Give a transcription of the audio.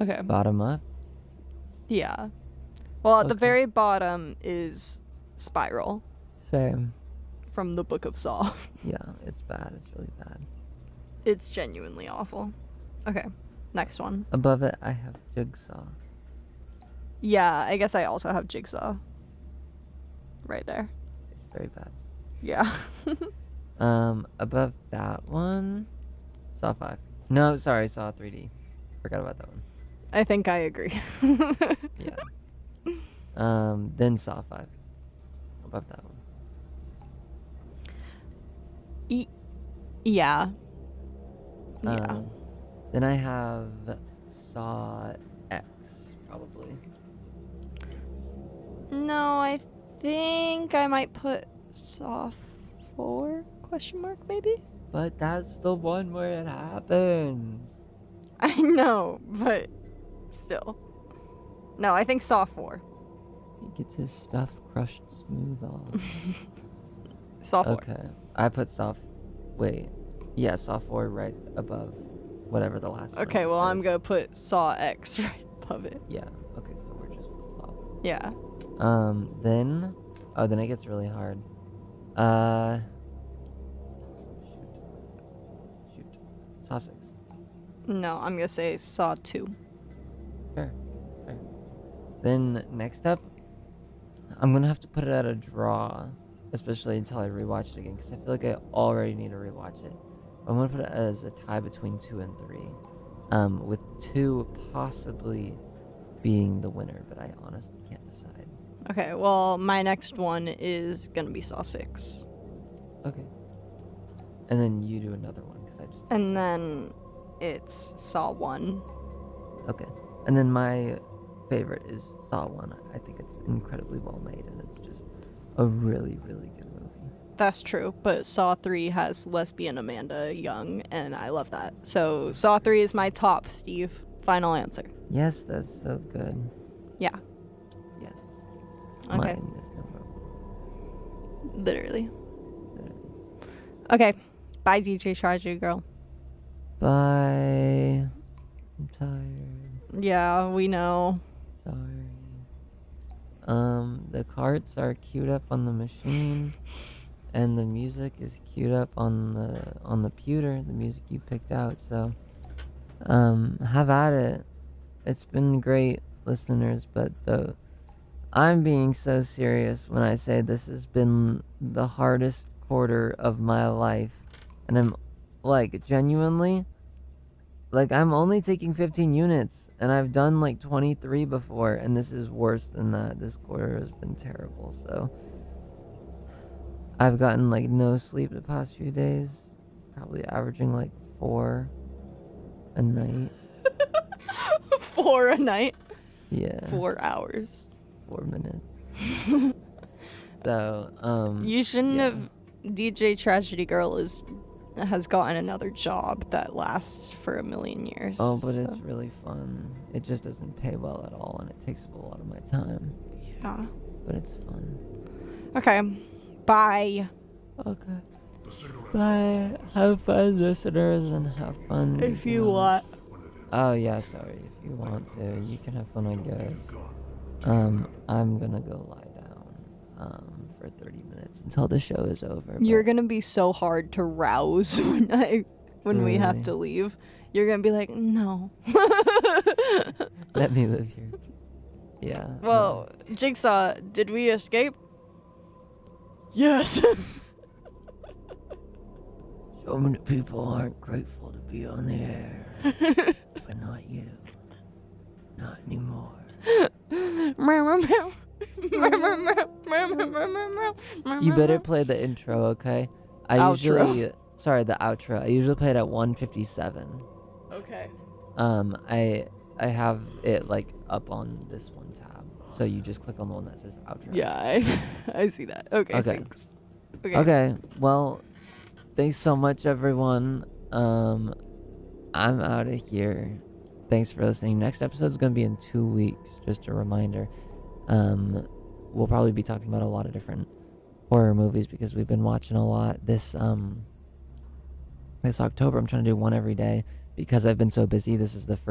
Okay. Bottom up? Yeah. Well, at the Okay. very bottom is Spiral Same. from the Book of Saw. Yeah, it's bad. It's really bad. It's genuinely awful. Okay, next one. Above it, I have Jigsaw. Yeah, I guess I also have Jigsaw. Right there. It's very bad. Yeah. Above that one, Saw 5. No, sorry, Saw 3D. Forgot about that one. I think I agree. Yeah. Then Saw 5. Above that one. Yeah. Yeah. Then I have Saw X, probably. No, I think I might put Saw 4 question mark maybe? But that's the one where it happens. I know, but still. No, I think Saw 4. He gets his stuff crushed smooth off. Saw 4. Okay. I put Saw... Wait. Yeah, Saw 4 right above whatever the last one Okay, well, I'm says. gonna put Saw X right above it. Yeah. Okay, so we're just flip-flopped. Yeah. Then... Oh, then it gets really hard. Shoot. Saw 6. No, I'm gonna say Saw 2. Fair. Then next up, I'm gonna have to put it at a draw, especially until I rewatch it again, because I feel like I already need to rewatch it. I'm gonna put it as a tie between 2 and 3, with 2 possibly being the winner, but I honestly can't decide. Okay, well, my next one is gonna be Saw 6. Okay. And then you do another one, because I just... And then it's Saw 1. Okay. And then my favorite is Saw 1. I think it's incredibly well made, and it's just a really, really good movie. That's true, but Saw 3 has lesbian Amanda Young, and I love that. So Saw 3 is my top, Steve. Final answer. Yes, that's so good. Yeah, Yes. okay. Mine is number 1. Literally. Literally. Okay, bye, DJ Tragedy Girl. Bye. I'm tired. Yeah, we know. Sorry. The cards are queued up on the machine, and the music is queued up on the pewter, the music you picked out. So, have at it. It's been great, listeners, but I'm being so serious when I say this has been the hardest quarter of my life, and I'm like genuinely. Like, I'm only taking 15 units, and I've done, 23 before, and this is worse than that. This quarter has been terrible, so... I've gotten, no sleep the past few days. Probably averaging, 4 a night. 4 a night. Yeah. 4 hours. 4 minutes. So, You shouldn't yeah. have... DJ Tragedy Girl has gotten another job that lasts for a million years. Oh, but so. it's really fun. It just doesn't pay well at all, and it takes up a lot of my time. Yeah. But it's fun. Okay. Bye. Okay. Bye. Have fun, listeners, and have fun. If you want. Oh, yeah, sorry. If you want to, you can have fun, I guess. I'm gonna go lie down, for 30 minutes until the show is over. You're gonna be so hard to rouse when we have Really? to leave. You're gonna be like, no. Let me live here. Yeah. Well, Jigsaw, did we escape? Yes. So many people aren't grateful to be on the air. But not you. Not anymore. You better play the intro, okay? Sorry, the outro. I usually play it at 1:57. Okay. I have it up on this one tab, so you just click on the one that says outro. Yeah, I see that. Okay, Okay. thanks. Okay. Well, thanks so much, everyone. I'm out of here. Thanks for listening. Next episode is gonna be in 2 weeks. Just a reminder. We'll probably be talking about a lot of different horror movies because we've been watching a lot this October. I'm trying to do one every day because I've been so busy. This is the first